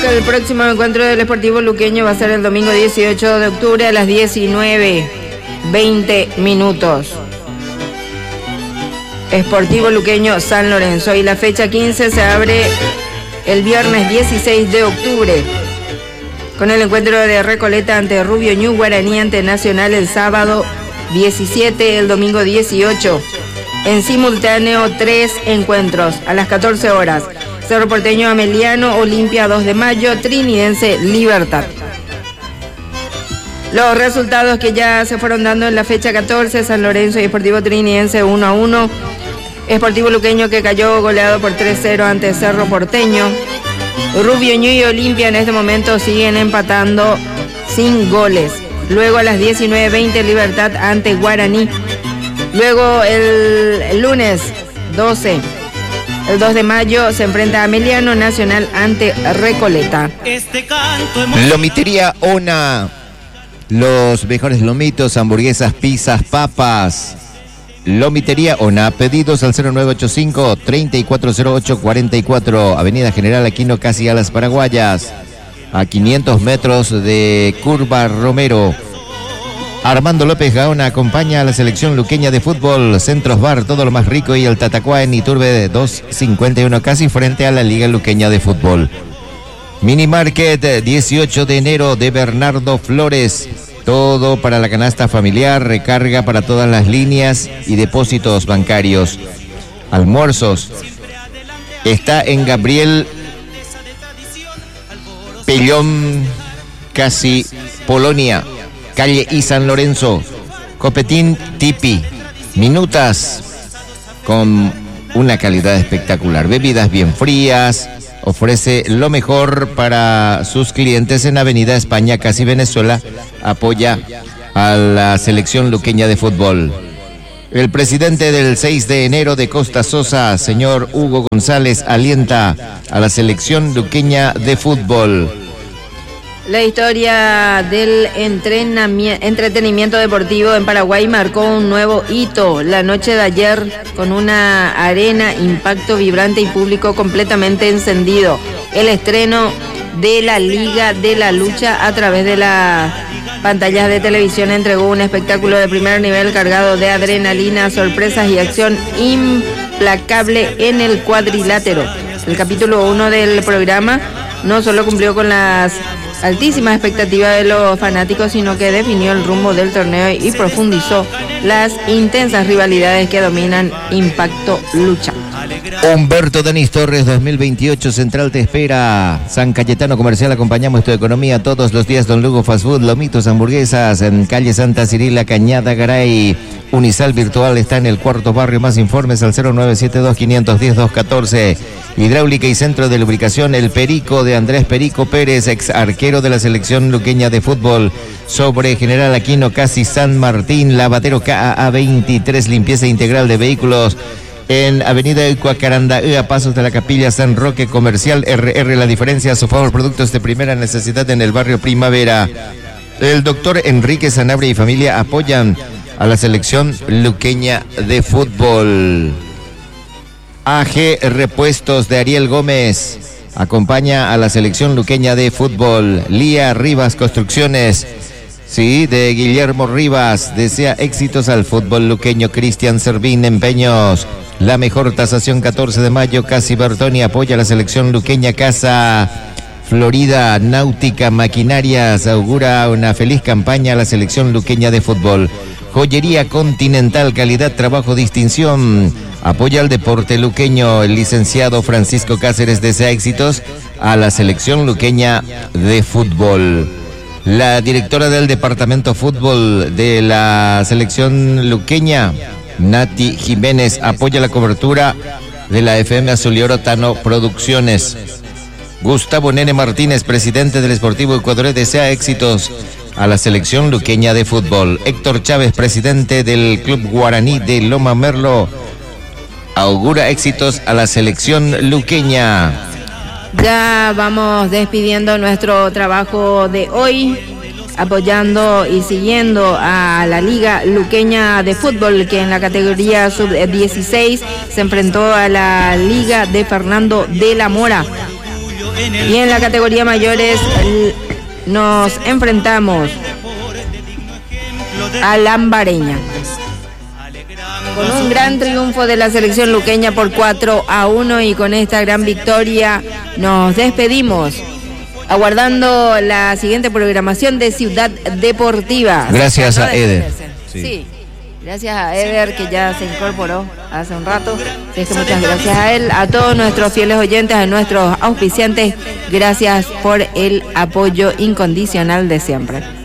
que el próximo encuentro del Sportivo Luqueño va a ser el domingo 18 de octubre a las 19:20. Sportivo Luqueño San Lorenzo. Y la fecha 15 se abre el viernes 16 de octubre con el encuentro de Recoleta ante Rubio Ñu, Guaraní ante Nacional el sábado 17, el domingo 18. En simultáneo 3 encuentros a las 14 horas. Cerro Porteño Ameliano, Olimpia 2 de mayo, Trinidense Libertad. Los resultados que ya se fueron dando en la fecha 14, San Lorenzo y Sportivo Trinidense 1-1. Sportivo Luqueño que cayó goleado por 3-0 ante Cerro Porteño. Rubio Ñu y Olimpia en este momento siguen empatando sin goles. Luego a las 19:20 Libertad ante Guaraní. Luego el lunes 12, el 2 de mayo se enfrenta a Ameliano, Nacional ante Recoleta. Lomitería Ona. Los mejores lomitos, hamburguesas, pizzas, papas. Lomitería Ona, pedidos al 0985-340844, Avenida General Aquino, casi a las Paraguayas, a 500 metros de Curva Romero. Armando López Gaona acompaña a la selección luqueña de fútbol. Centros Bar, todo lo más rico, y el Tatacuá en Iturbe 251, casi frente a la Liga Luqueña de Fútbol. Mini Market, 18 de enero de Bernardo Flores. Todo para la canasta familiar, recarga para todas las líneas y depósitos bancarios. Almuerzos. Está en Gabriel Pellón, casi Polonia, calle y San Lorenzo. Copetín Tipi. Minutas con una calidad espectacular. Bebidas bien frías. Ofrece lo mejor para sus clientes en Avenida España, casi Venezuela. Apoya a la selección luqueña de fútbol. El presidente del 6 de enero de Costa Sosa, señor Hugo González, alienta a la selección luqueña de fútbol. La historia del entretenimiento deportivo en Paraguay marcó un nuevo hito la noche de ayer con una arena, impacto vibrante y público completamente encendido. El estreno de la Liga de la Lucha a través de las pantallas de televisión entregó un espectáculo de primer nivel cargado de adrenalina, sorpresas y acción implacable en el cuadrilátero. El capítulo 1 del programa no solo cumplió con las altísimas expectativas de los fanáticos, sino que definió el rumbo del torneo y profundizó las intensas rivalidades que dominan Impacto Lucha. Humberto Denis Torres, 2028, Central te espera. San Cayetano Comercial, acompañamos tu economía todos los días. Don Lugo Fast Food, lomitos, hamburguesas, en calle Santa Cirila, Cañada Garay. Unisal Virtual está en el cuarto barrio. Más informes al 0972-510-214. Hidráulica y Centro de Lubricación El Perico, de Andrés Perico Pérez, ex arquero de la selección luqueña de fútbol. Sobre General Aquino, casi San Martín. Lavadero KAA 23, limpieza integral de vehículos en Avenida Icuacaranda, a pasos de la Capilla San Roque. Comercial RR, la diferencia a su favor, productos de primera necesidad en el barrio Primavera. El doctor Enrique Sanabria y familia apoyan a la selección luqueña de fútbol. AG Repuestos de Ariel Gómez acompaña a la selección luqueña de fútbol. Lía Rivas Construcciones, sí, de Guillermo Rivas, desea éxitos al fútbol luqueño. Cristian Servín Empeños, la mejor tasación, 14 de mayo, Casi Bertoni apoya a la selección luqueña. Casa Florida Náutica Maquinarias augura una feliz campaña a la selección luqueña de fútbol. Joyería Continental, calidad, trabajo, distinción, apoya al deporte luqueño. El licenciado Francisco Cáceres desea éxitos a la selección luqueña de fútbol. La directora del departamento fútbol de la selección luqueña, Nati Jiménez, apoya la cobertura de la FM Azul y Oro Tano Producciones. Gustavo Nene Martínez, presidente del Sportivo Ecuador, desea éxitos a la selección luqueña de fútbol. Héctor Chávez, presidente del Club Guaraní de Loma Merlo, augura éxitos a la selección luqueña. Ya vamos despidiendo nuestro trabajo de hoy, apoyando y siguiendo a la Liga Luqueña de Fútbol, que en la categoría sub-16 se enfrentó a la Liga de Fernando de la Mora. Y en la categoría mayores nos enfrentamos a Lambareña. Con un gran triunfo de la selección luqueña por 4-1 y con esta gran victoria nos despedimos, aguardando la siguiente programación de Ciudad Deportiva. Gracias a Eder. Sí. Gracias a Eder, que ya se incorporó hace un rato. Así es que muchas gracias a él, a todos nuestros fieles oyentes, a nuestros auspiciantes. Gracias por el apoyo incondicional de siempre.